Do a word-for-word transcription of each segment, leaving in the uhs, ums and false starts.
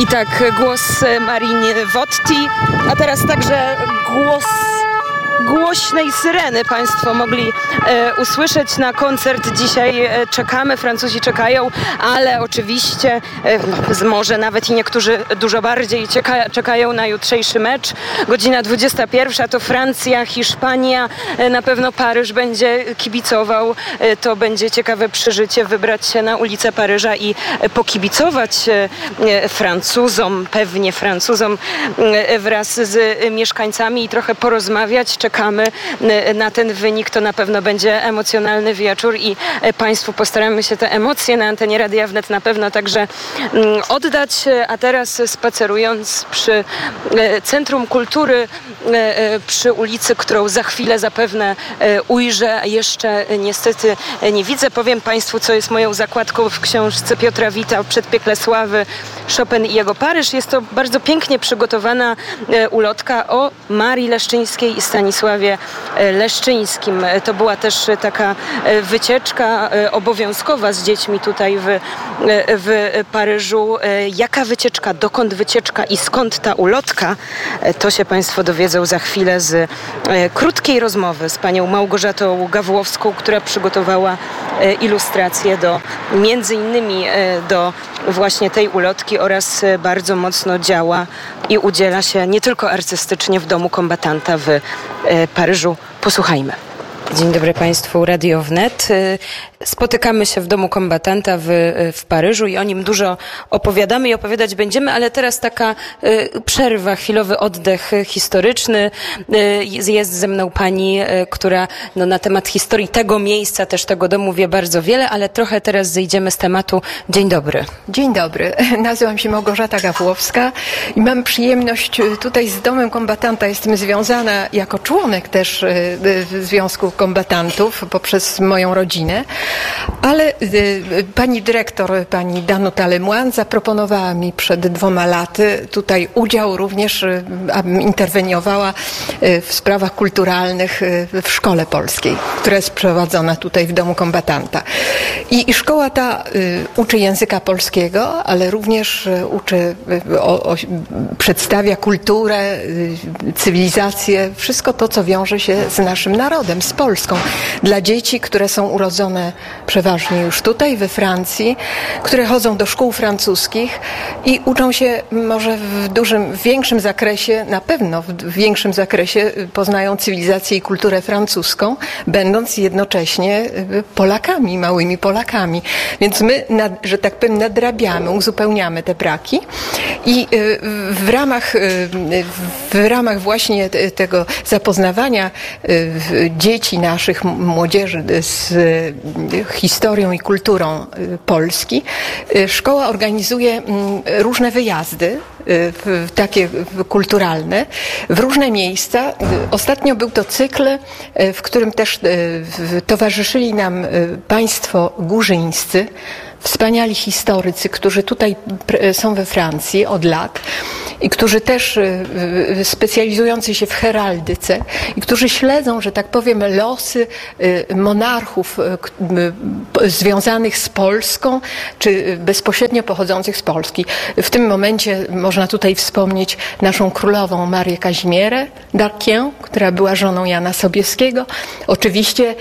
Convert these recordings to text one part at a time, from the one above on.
I tak głos Marini Wotti, a teraz także głos głośnej syreny Państwo mogli e, usłyszeć na koncert. Dzisiaj e, czekamy, Francuzi czekają, ale oczywiście e, no, może nawet i niektórzy dużo bardziej czeka, czekają na jutrzejszy mecz. Godzina dwudziesta pierwsza to Francja, Hiszpania, e, na pewno Paryż będzie kibicował. E, to będzie ciekawe przeżycie, wybrać się na ulicę Paryża i e, pokibicować e, e, Francuzom, pewnie Francuzom e, wraz z e, mieszkańcami i trochę porozmawiać. Czekamy na ten wynik, to na pewno będzie emocjonalny wieczór i Państwu postaramy się te emocje na antenie Radia Wnet na pewno także oddać, a teraz spacerując przy Centrum Kultury, przy ulicy, którą za chwilę zapewne ujrzę, jeszcze niestety nie widzę. Powiem Państwu, co jest moją zakładką w książce Piotra Wita Przedpiekle Sławy, Chopin i jego Paryż. Jest to bardzo pięknie przygotowana ulotka o Marii Leszczyńskiej i Stanisławie Leszczyńskim. To była też taka wycieczka obowiązkowa z dziećmi tutaj w, w Paryżu. Jaka wycieczka, dokąd wycieczka i skąd ta ulotka, to się Państwo dowiedzą za chwilę z krótkiej rozmowy z panią Małgorzatą Gawłowską, która przygotowała ilustracje do między innymi do właśnie tej ulotki oraz bardzo mocno działa i udziela się nie tylko artystycznie w Domu Kombatanta w Paryżu. Posłuchajmy. Dzień dobry Państwu, Radio Wnet. Spotykamy się w Domu Kombatanta w, w Paryżu i o nim dużo opowiadamy i opowiadać będziemy, ale teraz taka przerwa, chwilowy oddech historyczny. Jest ze mną pani, która no, na temat historii tego miejsca, też tego domu wie bardzo wiele, ale trochę teraz zejdziemy z tematu. Dzień dobry. Dzień dobry. Nazywam się Małgorzata Gawłowska i mam przyjemność tutaj z Domem Kombatanta. Jestem związana jako członek też Związku Kombatantów poprzez moją rodzinę. Ale y, pani dyrektor, pani Danuta Lemoine zaproponowała mi przed dwoma laty tutaj udział również, y, abym interweniowała y, w sprawach kulturalnych y, w Szkole Polskiej, która jest prowadzona tutaj w Domu Kombatanta. I, i szkoła ta y, uczy języka polskiego, ale również y, uczy, y, o, o, przedstawia kulturę, y, cywilizację, wszystko to, co wiąże się z naszym narodem, z Polską. Dla dzieci, które są urodzone przeważnie już tutaj, we Francji, które chodzą do szkół francuskich i uczą się może w dużym, w większym zakresie, na pewno w większym zakresie poznają cywilizację i kulturę francuską, będąc jednocześnie Polakami, małymi Polakami. Więc my, że tak powiem, nadrabiamy, uzupełniamy te braki i w ramach, w ramach właśnie tego zapoznawania dzieci naszych, młodzieży z historią i kulturą Polski, szkoła organizuje różne wyjazdy takie kulturalne w różne miejsca. Ostatnio był to cykl, w którym też towarzyszyli nam państwo górzyńscy, wspaniali historycy, którzy tutaj są we Francji od lat i którzy też specjalizujący się w heraldyce i którzy śledzą, że tak powiem, losy monarchów związanych z Polską, czy bezpośrednio pochodzących z Polski. W tym momencie można tutaj wspomnieć naszą królową Marię Kazimierę d'Arquien, która była żoną Jana Sobieskiego. Oczywiście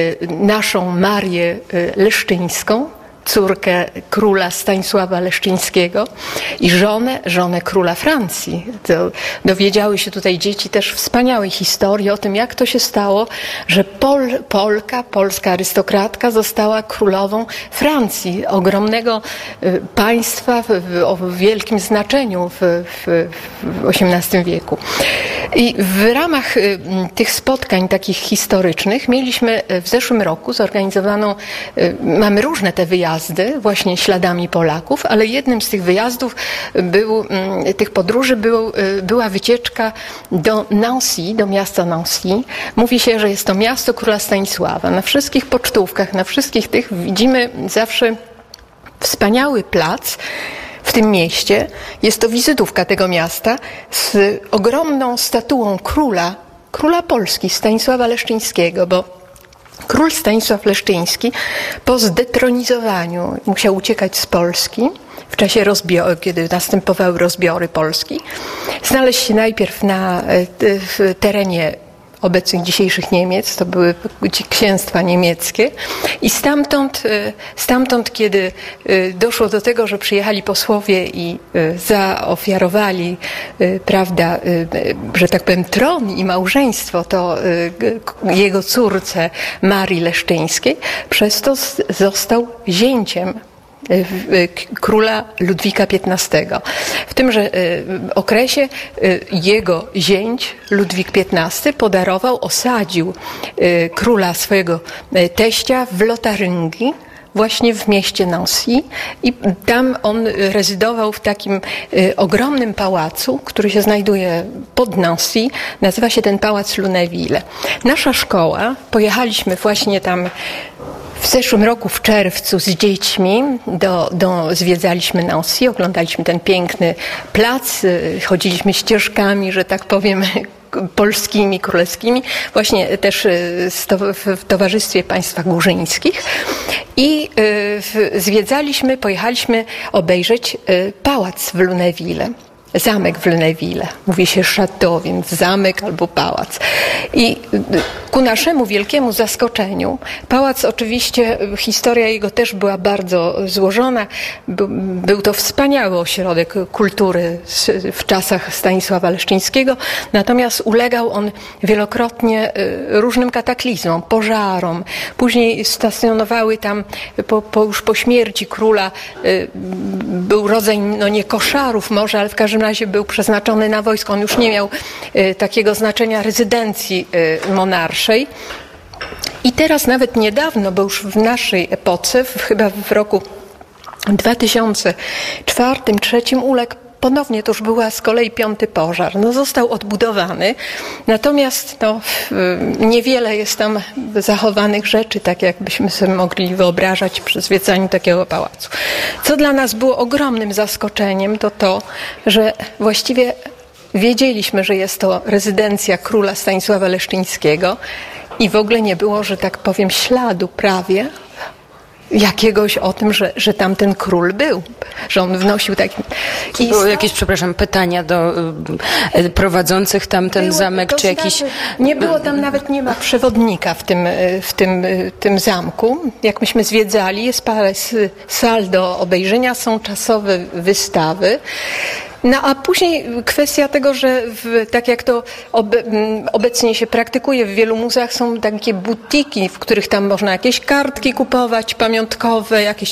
naszą Marię Leszczyńską, córkę króla Stanisława Leszczyńskiego i żonę, żonę króla Francji. To dowiedziały się tutaj dzieci też wspaniałej historii o tym, jak to się stało, że Pol, Polka, polska arystokratka została królową Francji, ogromnego y, państwa w, w, o wielkim znaczeniu w, w, w osiemnastym wieku. I w ramach y, tych spotkań takich historycznych mieliśmy w zeszłym roku zorganizowaną, y, mamy różne te wyjazdy, właśnie śladami Polaków, ale jednym z tych wyjazdów był, tych podróży był, była wycieczka do Nancy, do miasta Nancy. Mówi się, że jest to miasto króla Stanisława. Na wszystkich pocztówkach, na wszystkich tych widzimy zawsze wspaniały plac w tym mieście. Jest to wizytówka tego miasta z ogromną statuą króla, króla Polski, Stanisława Leszczyńskiego, bo król Stanisław Leszczyński po zdetronizowaniu musiał uciekać z Polski w czasie rozbioru, kiedy następowały rozbiory Polski, znaleźć się najpierw na w terenie obecnych dzisiejszych Niemiec, to były księstwa niemieckie i stamtąd, stamtąd, kiedy doszło do tego, że przyjechali posłowie i zaofiarowali, prawda, że tak powiem, tron i małżeństwo, to jego córce Marii Leszczyńskiej, przez to został zięciem króla Ludwika piętnastego. W tymże okresie jego zięć Ludwik piętnasty podarował, osadził króla swojego teścia w Lotaryngii, właśnie w mieście Nancy, i tam on rezydował w takim ogromnym pałacu, który się znajduje pod Nancy. Nazywa się ten pałac Lunéville. Nasza szkoła, pojechaliśmy właśnie tam w zeszłym roku w czerwcu z dziećmi, do, do, zwiedzaliśmy Nancy, oglądaliśmy ten piękny plac, chodziliśmy ścieżkami, że tak powiem, polskimi, królewskimi, właśnie też w towarzystwie państwa górzyńskich, i zwiedzaliśmy, pojechaliśmy obejrzeć pałac w Lunéville. Zamek w Lunéville. Mówi się château, więc zamek albo pałac. I ku naszemu wielkiemu zaskoczeniu, pałac oczywiście, historia jego też była bardzo złożona. Był to wspaniały ośrodek kultury w czasach Stanisława Leszczyńskiego, natomiast ulegał on wielokrotnie różnym kataklizmom, pożarom. Później stacjonowały tam, po, po, już po śmierci króla, był rodzaj, no nie koszarów może, ale w każdym razie był przeznaczony na wojsko. On już nie miał y, takiego znaczenia rezydencji y, monarszej. I teraz nawet niedawno, bo już w naszej epoce, w, chyba w roku dwa tysiące czwartym, dwa tysiące trzecim uległ ponownie, to już była z kolei piąty pożar. No, został odbudowany, natomiast no, niewiele jest tam zachowanych rzeczy, tak jakbyśmy sobie mogli wyobrażać przy zwiedzaniu takiego pałacu. Co dla nas było ogromnym zaskoczeniem, to to, że właściwie wiedzieliśmy, że jest to rezydencja króla Stanisława Leszczyńskiego i w ogóle nie było, że tak powiem, śladu prawie jakiegoś o tym, że, że tam ten król był, że on wnosił taki... Czy były jakieś, przepraszam, pytania do y, prowadzących tam ten było, zamek, czy jakiś... Znaczy, nie było tam, nawet nie ma przewodnika w tym, w tym, tym zamku. Jak myśmy zwiedzali, jest parę sal do obejrzenia, są czasowe wystawy. No a później kwestia tego, że w, tak jak to obe, obecnie się praktykuje w wielu muzeach, są takie butiki, w których tam można jakieś kartki kupować, pamiątkowe, jakieś...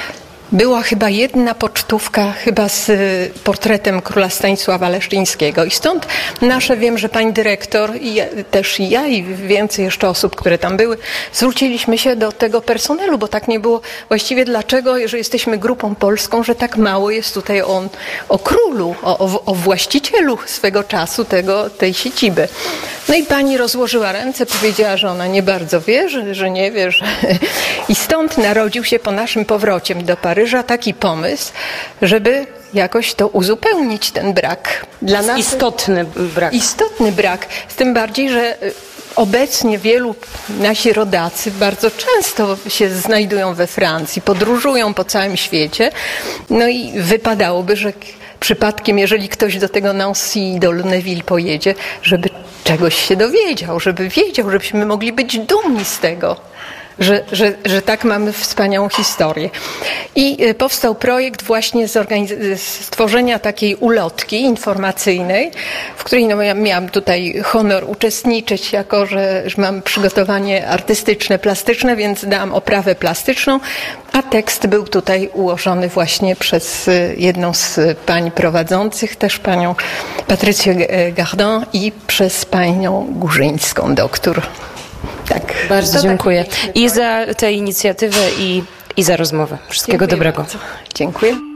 Była chyba jedna pocztówka, chyba z portretem króla Stanisława Leszczyńskiego. I stąd nasze, wiem, że pani dyrektor i ja, też i ja, i więcej jeszcze osób, które tam były, zwróciliśmy się do tego personelu, bo tak nie było właściwie dlaczego, że jesteśmy grupą polską, że tak mało jest tutaj on, o królu, o, o, o właścicielu swego czasu tego, tej siedziby. No i pani rozłożyła ręce, powiedziała, że ona nie bardzo wie, że, że nie wie. Że... I stąd narodził się po naszym powrocie do Paryża taki pomysł, żeby jakoś to uzupełnić, ten brak. Dla nas istotny brak. Istotny brak. Z tym bardziej, że obecnie wielu nasi rodacy bardzo często się znajdują we Francji, podróżują po całym świecie. No i wypadałoby, że przypadkiem, jeżeli ktoś do tego Nancy, do Lunéville pojedzie, żeby czegoś się dowiedział, żeby wiedział, żebyśmy mogli być dumni z tego, że, że, że tak mamy wspaniałą historię. I powstał projekt właśnie stworzenia takiej ulotki informacyjnej, w której no, ja miałam tutaj honor uczestniczyć, jako że, że mam przygotowanie artystyczne, plastyczne, więc dałam oprawę plastyczną, a tekst był tutaj ułożony właśnie przez jedną z pań prowadzących, też panią Patrycję Gardin, i przez panią Górzyńską, doktor. Tak. Bardzo dziękuję. I za tę inicjatywę, i, i za rozmowę. Wszystkiego Dziękuję dobrego. Bardzo. Dziękuję.